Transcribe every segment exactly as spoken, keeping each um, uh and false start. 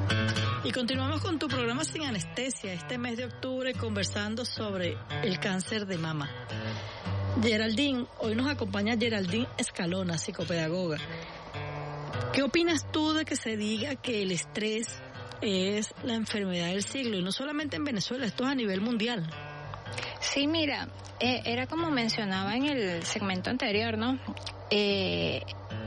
Y continuamos con tu programa Sin Anestesia, este mes de octubre conversando sobre el cáncer de mama. Geraldine, hoy nos acompaña Geraldine Escalona, psicopedagoga. ¿Qué opinas tú de que se diga que el estrés es la enfermedad del siglo? Y no solamente en Venezuela, esto es a nivel mundial. Sí, mira, eh, era como mencionaba en el segmento anterior, ¿no? Eh,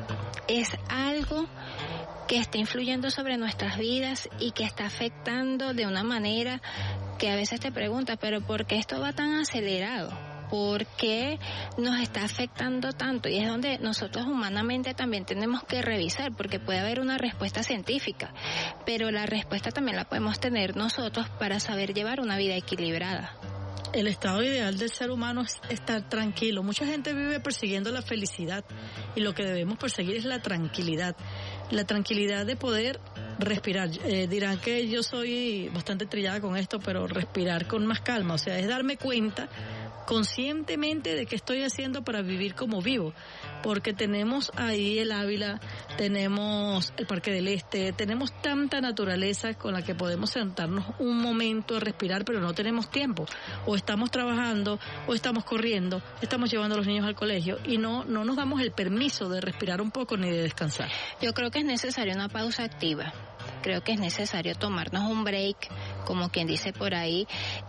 es algo que está influyendo sobre nuestras vidas y que está afectando de una manera que a veces te preguntas, pero ¿por qué esto va tan acelerado? ¿Por qué nos está afectando tanto? Y es donde nosotros humanamente también tenemos que revisar, porque puede haber una respuesta científica, pero la respuesta también la podemos tener nosotros para saber llevar una vida equilibrada. El estado ideal del ser humano es estar tranquilo. Mucha gente vive persiguiendo la felicidad y lo que debemos perseguir es la tranquilidad. La tranquilidad de poder respirar. Eh, dirán que yo soy bastante trillada con esto, pero respirar con más calma. O sea, es darme cuenta conscientemente de qué estoy haciendo para vivir como vivo. Porque tenemos ahí el Ávila, tenemos el Parque del Este, tenemos tanta naturaleza con la que podemos sentarnos un momento a respirar, pero no tenemos tiempo. O estamos trabajando, o estamos corriendo, estamos llevando a los niños al colegio y no, no nos damos el permiso de respirar un poco ni de descansar. Yo creo que es necesaria una pausa activa. Creo que es necesario tomarnos un break, como quien dice por ahí,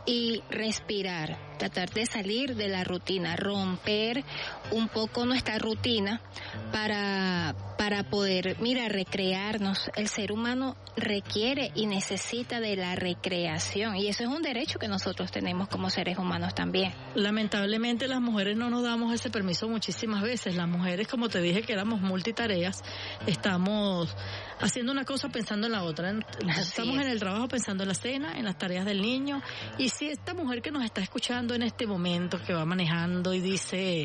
y respirar, tratar de salir de la rutina, romper un poco nuestra rutina para, para poder, mira, recrearnos. El ser humano requiere y necesita de la recreación, y eso es un derecho que nosotros tenemos como seres humanos también. Lamentablemente las mujeres no nos damos ese permiso muchísimas veces. Las mujeres, como te dije que éramos multitareas, estamos haciendo una cosa pensando en la otra. Estamos en el trabajo pensando en la cena, en las tareas del niño. Y si esta mujer que nos está escuchando en este momento, que va manejando y dice,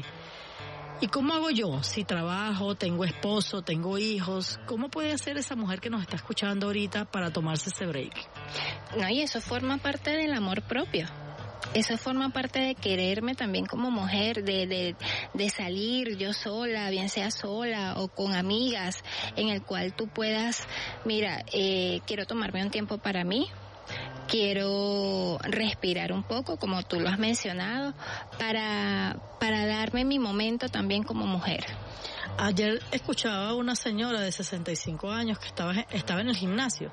¿y cómo hago yo? Si trabajo, tengo esposo, tengo hijos, ¿cómo puede hacer esa mujer que nos está escuchando ahorita para tomarse ese break? No, y eso forma parte del amor propio. Eso forma parte de quererme también como mujer, de, de, de salir yo sola, bien sea sola o con amigas, en el cual tú puedas, mira, eh, quiero tomarme un tiempo para mí, quiero respirar un poco, como tú lo has mencionado, para, para darme mi momento también como mujer. Ayer escuchaba a una señora de sesenta y cinco años que estaba, estaba en el gimnasio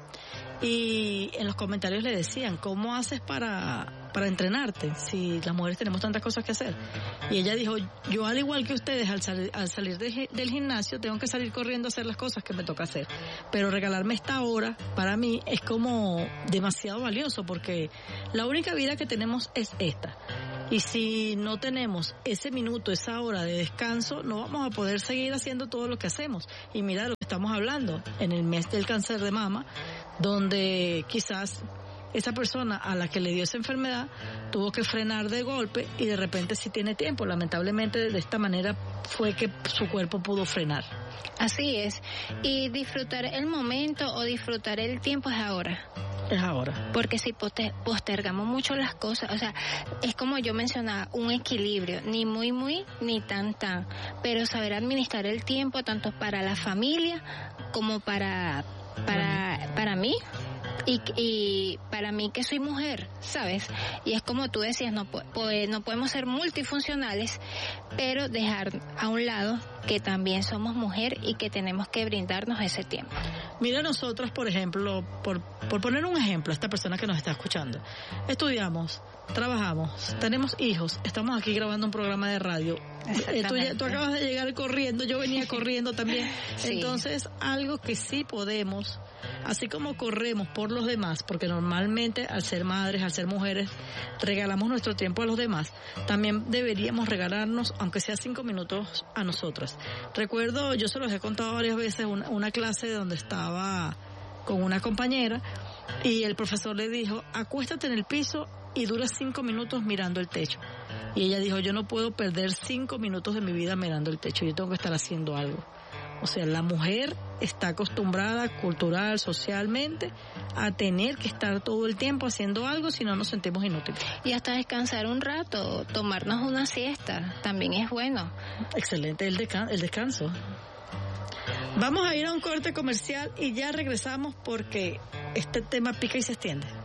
y en los comentarios le decían, ¿cómo haces para, para entrenarte si las mujeres tenemos tantas cosas que hacer? Y ella dijo, yo al igual que ustedes al, sal, al salir de, del gimnasio tengo que salir corriendo a hacer las cosas que me toca hacer, pero regalarme esta hora para mí es como demasiado valioso porque la única vida que tenemos es esta. Y si no tenemos ese minuto, esa hora de descanso, no vamos a poder seguir haciendo todo lo que hacemos. Y mira lo que estamos hablando en el mes del cáncer de mama, donde quizás esa persona a la que le dio esa enfermedad tuvo que frenar de golpe y de repente sí tiene tiempo. Lamentablemente de esta manera fue que su cuerpo pudo frenar. Así es. Y disfrutar el momento o disfrutar el tiempo es ahora. Es ahora. Porque si postergamos mucho las cosas, o sea, es como yo mencionaba, un equilibrio, ni muy muy, ni tan tan, pero saber administrar el tiempo tanto para la familia como para, para, para mí. Y, y para mí que soy mujer, ¿sabes? Y es como tú decías, no, pues, no podemos ser multifuncionales, pero dejar a un lado que también somos mujer y que tenemos que brindarnos ese tiempo. Mira, nosotras, por ejemplo, por, por poner un ejemplo a esta persona que nos está escuchando, estudiamos, trabajamos, tenemos hijos, estamos aquí grabando un programa de radio. Eh, tú, tú acabas de llegar corriendo, yo venía corriendo también. Sí. Entonces, algo que sí podemos, así como corremos por los demás, porque normalmente al ser madres, al ser mujeres, regalamos nuestro tiempo a los demás, también deberíamos regalarnos, aunque sea cinco minutos, a nosotras. Recuerdo, yo se los he contado varias veces, una, una clase donde estaba con una compañera y el profesor le dijo, acuéstate en el piso y dura cinco minutos mirando el techo. Y ella dijo, yo no puedo perder cinco minutos de mi vida mirando el techo, yo tengo que estar haciendo algo. O sea, la mujer está acostumbrada cultural, socialmente, a tener que estar todo el tiempo haciendo algo, si no nos sentimos inútiles. Y hasta descansar un rato, tomarnos una siesta, también es bueno. Excelente el, descan- el descanso. Vamos a ir a un corte comercial y ya regresamos porque este tema pica y se extiende.